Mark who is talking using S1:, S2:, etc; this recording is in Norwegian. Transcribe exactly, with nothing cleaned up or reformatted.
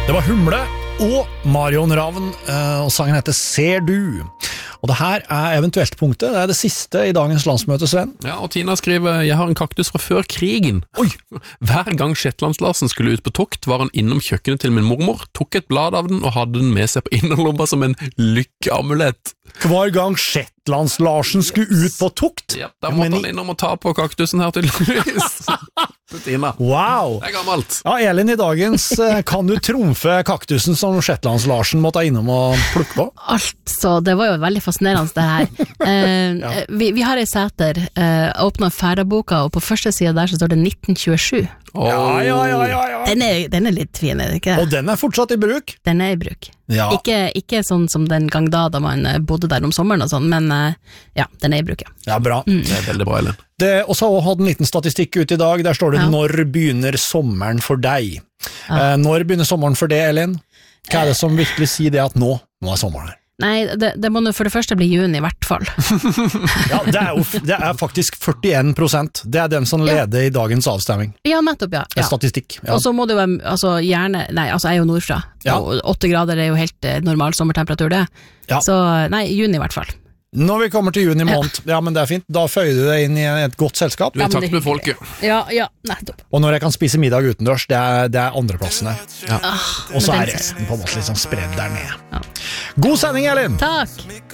S1: Det var Humle og Marion Ravn, og sangen heter Ser du? Og det her er eventuelt punktet, det er det siste i dagens landsmøte, Sven.
S2: Ja, og Tina skriver, jeg har en kaktus fra før krigen.
S1: Oi!
S2: Hver gang Shetlands-Larsen skulle ut på tokt, var han innom kjøkkenet til min mormor, tok et blad av den og hadde den med seg på innerlomba som en lykkeamulett.
S1: Hver gang Shetlands-Larsen skulle ut på tokt?
S2: Ja, da måtte
S1: Men
S2: han innom og ta på kaktusen her tydeligvis. Tina.
S1: Wow!
S2: Det er gammelt.
S1: Ja, Elin, i dagens kan du trumfe kaktusen som Shetlands-Larsen måtte innom og plukke på?
S3: Altså, det var jo veldig fascinerende det her. Eh,
S1: Ja.
S3: vi, vi har i Sæter eh, åpnet Færaboka, og på første siden der så står det nitten tjuesju.
S1: Ja, ja, ja, ja, ja.
S3: Den er, den er litt fin, er det ikke?
S1: Og den er fortsatt i bruk?
S3: Den er i bruk.
S1: Ja.
S3: Ikke, ikke sånn som den gang da, da man eh, bodde der om sommeren og sånn, men eh, ja, den er i bruk, ja.
S1: Ja, bra.
S3: Mm.
S2: Det er veldig bra, Elin.
S1: Det, og så hadde en liten statistikk ut i dag, der står det
S3: Ja.
S1: når begynner sommeren for deg?
S3: Ja.
S1: Eh, når begynner sommeren for deg, Elin? Hva er det som virkelig sier det at nå, nå er sommeren her?
S3: Nei, det, det må nå for det første bli juni i hvert fall.
S1: Ja, det er jo det er faktisk førtien prosent. Det er den som leder i dagens avstemming.
S3: Ja, nettopp, ja.
S1: Det er
S3: ja.
S1: statistikk. Ja.
S3: Og så må det jo være, altså gjerne, nei, altså jeg er jo nordfra,
S1: Ja.
S3: og åtte grader er jo helt eh, normal sommertemperatur det.
S1: Ja.
S3: Så nei, juni i hvert fall.
S1: Når vi kommer til juni måned, ja, men det er fint, da føyer du deg inn i et godt selskap.
S2: Du er i
S3: Ja, men
S2: takt
S3: det er
S2: med folket.
S3: Ja, ja, nettopp.
S1: Og når jeg kan spise middag utendørs, det er, det er andreplassen her.
S2: Ja.
S1: Og så
S3: men
S1: er
S3: den-
S1: resten på en måte litt sånn spredd der nede.
S3: Ja.
S1: God sending, Elin!
S3: Takk!